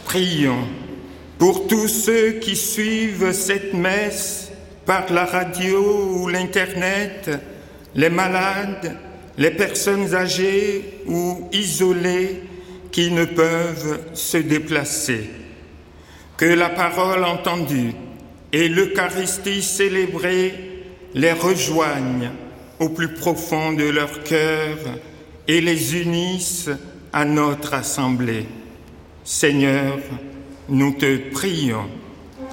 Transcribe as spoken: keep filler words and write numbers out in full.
Prions pour tous ceux qui suivent cette messe par la radio ou l'Internet, les malades, les personnes âgées ou isolées qui ne peuvent se déplacer. Que la parole entendue et l'Eucharistie célébrée les rejoignent au plus profond de leur cœur et les unissent à notre assemblée. Seigneur, nous te prions.